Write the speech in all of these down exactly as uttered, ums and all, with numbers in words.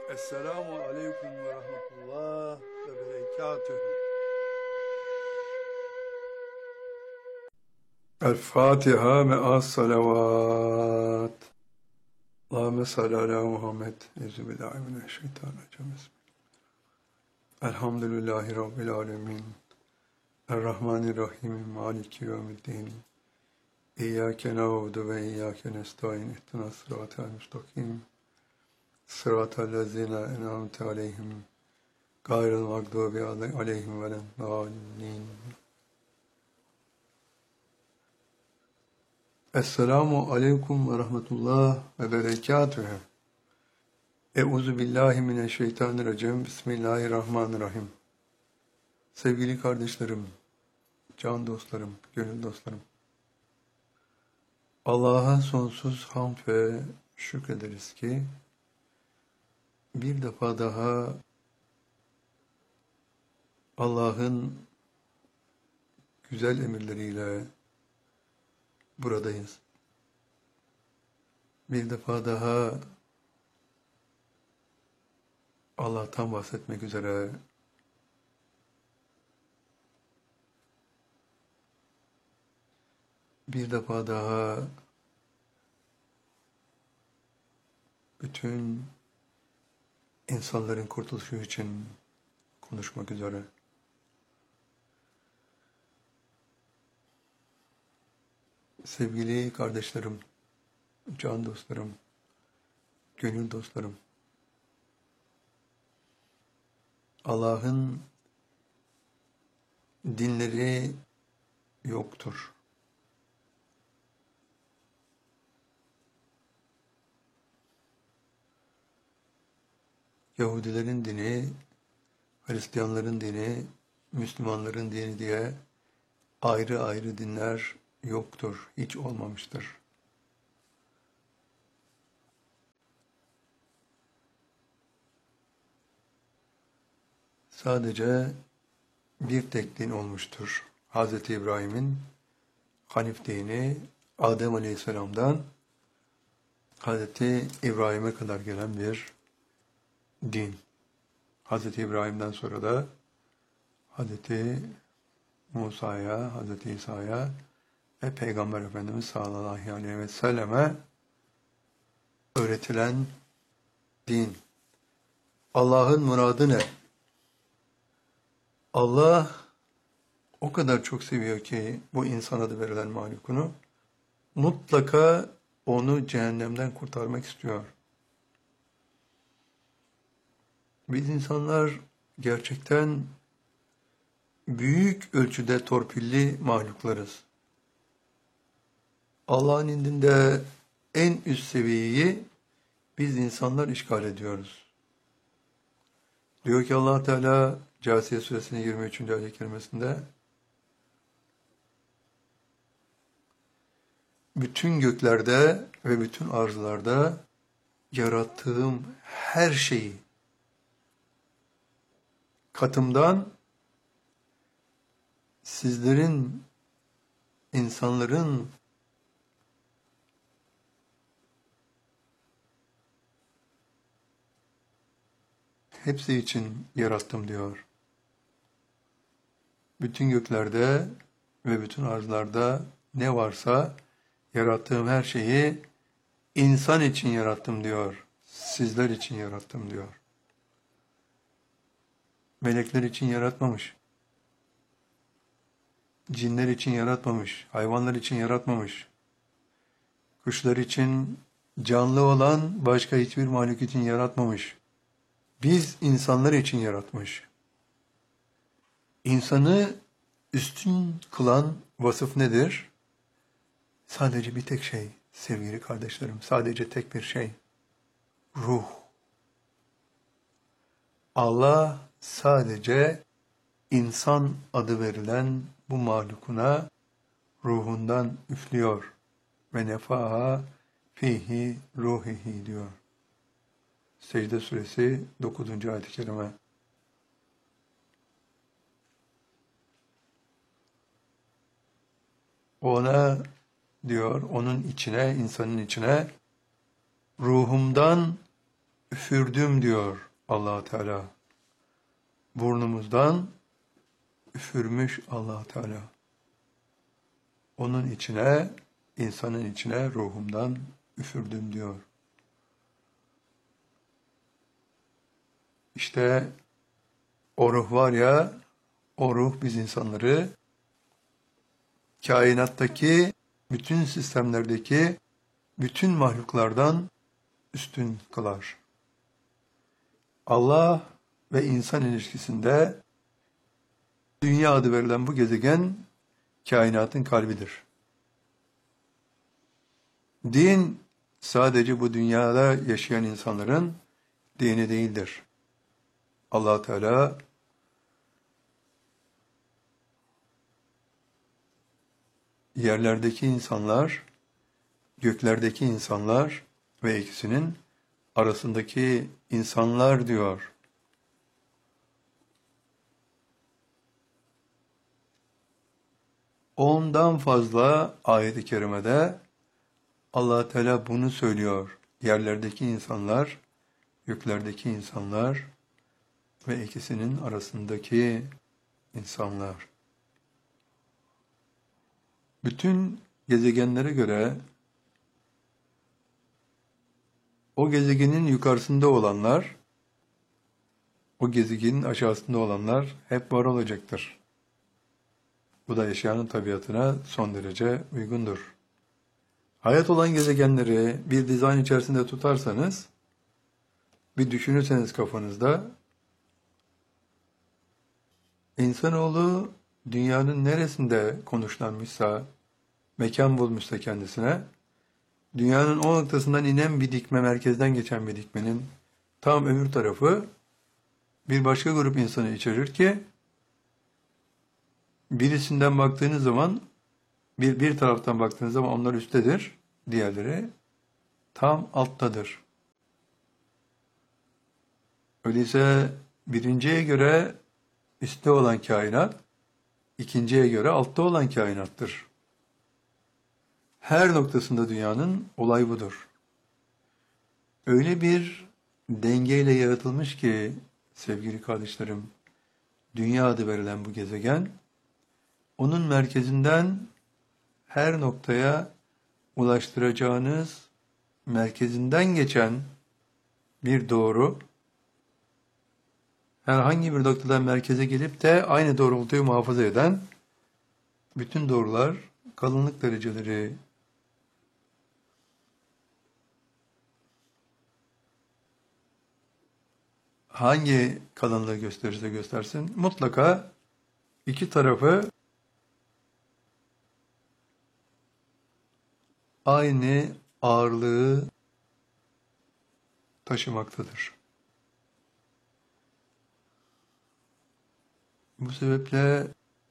Esselamu aleyküm ve rahmetullah ve berekatühü. El-Fatiha me'as salavat. Allahümme salli ala Muhammed. Euzubillahimineşşeytanirracim. Elhamdülillahi Rabbil alemin. Errahmanirrahim. Maliki yevmiddin. İyyâke na'budu ve iyyâke nestaîn. İhdinas sıratal müstakim. Sıratal lezîne en'amte aleyhim. Gayril mağdubi aleyhim veleddâllîn. Esselamu aleyküm ve rahmetullah ve berekatühü. Euzu billahi mineşşeytanirracim. Bismillahirrahmanirrahim. Sevgili kardeşlerim, can dostlarım, gönül dostlarım. Allah'a sonsuz hamd ve şükrederiz ki bir defa daha Allah'ın güzel emirleriyle buradayız. Bir defa daha Allah'tan bahsetmek üzere bir defa daha bütün insanların kurtuluşu için konuşmak üzere. Sevgili kardeşlerim, can dostlarım, gönül dostlarım, Allah'ın dinleri yoktur. Yahudilerin dini, Hristiyanların dini, Müslümanların dini diye ayrı ayrı dinler yoktur, hiç olmamıştır. Sadece bir tek din olmuştur. Hazreti İbrahim'in Hanif dini, Adem Aleyhisselam'dan Hazreti İbrahim'e kadar gelen bir din. Hazreti İbrahim'den sonra da Hazreti Musa'ya, Hazreti İsa'ya ve Peygamber Efendimiz sallallahu aleyhi ve selleme öğretilen din. Allah'ın muradı ne? Allah o kadar çok seviyor ki bu insan adı verilen mahlukunu, mutlaka onu cehennemden kurtarmak istiyor. Biz insanlar gerçekten büyük ölçüde torpilli mahluklarız. Allah'ın indinde en üst seviyeyi biz insanlar işgal ediyoruz. Diyor ki Allah Teala Câsiye Suresinin yirmi üçüncü ayet-i kerimesinde, bütün göklerde ve bütün arzlarda yarattığım her şeyi katımdan sizlerin, insanların hepsi için yarattım diyor. Bütün göklerde ve bütün arzlarda ne varsa yarattığım her şeyi insan için yarattım diyor. Sizler için yarattım diyor. Melekler için yaratmamış. Cinler için yaratmamış. Hayvanlar için yaratmamış. Kuşlar için, canlı olan başka hiçbir mahluk için yaratmamış. Biz insanlar için yaratmış. İnsanı üstün kılan vasıf nedir? Sadece bir tek şey sevgili kardeşlerim, sadece tek bir şey. Ruh. Allah sadece insan adı verilen bu mahlukuna ruhundan üflüyor. Ve nefaha fihi ruhihi diyor. Secde Suresi dokuzuncu ayet-i kerime. Ona diyor, onun içine, insanın içine ruhumdan üfürdüm diyor Allah Teala. Burnumuzdan üfürmüş Allah Teala. Onun içine, insanın içine ruhumdan üfürdüm diyor. İşte o ruh var ya, o ruh biz insanları kainattaki, bütün sistemlerdeki, bütün mahluklardan üstün kılar. Allah ve insan ilişkisinde dünya adı verilen bu gezegen kainatın kalbidir. Din sadece bu dünyada yaşayan insanların dini değildir. Allah Teala yerlerdeki insanlar, göklerdeki insanlar ve ikisinin arasındaki insanlar diyor. Ondan fazla ayet-i kerimede Allah Teala bunu söylüyor. Yerlerdeki insanlar, göklerdeki insanlar ve ikisinin arasındaki insanlar. Bütün gezegenlere göre o gezegenin yukarısında olanlar, o gezegenin aşağısında olanlar hep var olacaktır. Bu da yaşayanın tabiatına son derece uygundur. Hayat olan gezegenleri bir dizayn içerisinde tutarsanız, bir düşünürseniz kafanızda, insanoğlu dünyanın neresinde konuşlanmışsa, mekan bulmuşsa kendisine, dünyanın o noktasından inen bir dikme, merkezden geçen bir dikmenin tam öbür tarafı bir başka grup insanı içerir ki, birisinden baktığınız zaman, bir, bir taraftan baktığınız zaman onlar üsttedir, diğerleri tam alttadır. Öyleyse birinciye göre üstte olan kainat, ikinciye göre altta olan kainattır. Her noktasında dünyanın olay budur. Öyle bir dengeyle yaratılmış ki sevgili kardeşlerim, dünya adı verilen bu gezegen, onun merkezinden her noktaya ulaştıracağınız, merkezinden geçen bir doğru, herhangi bir noktadan merkeze gelip de aynı doğrultuyu muhafaza eden bütün doğrular, kalınlık dereceleri hangi kalınlığı gösterirse göstersin, mutlaka iki tarafı aynı ağırlığı taşımaktadır. Bu sebeple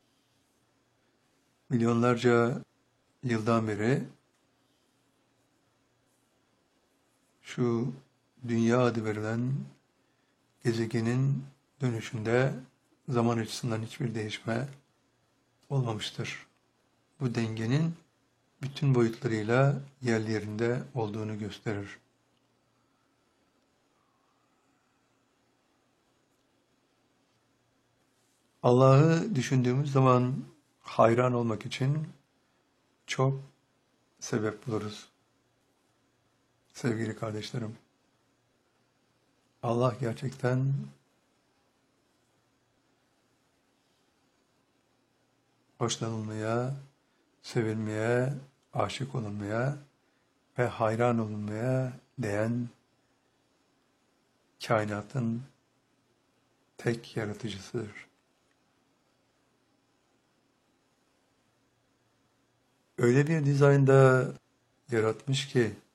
milyonlarca yıldan beri şu dünya adı verilen gezegenin dönüşünde zaman açısından hiçbir değişme olmamıştır. Bu dengenin bütün boyutlarıyla yerli yerinde olduğunu gösterir. Allah'ı düşündüğümüz zaman hayran olmak için çok sebep buluruz. Sevgili kardeşlerim, Allah gerçekten hoşlanılmaya, sevilmeye, aşık olunmaya ve hayran olunmaya değen kainatın tek yaratıcısıdır. Öyle bir dizaynda yaratmış ki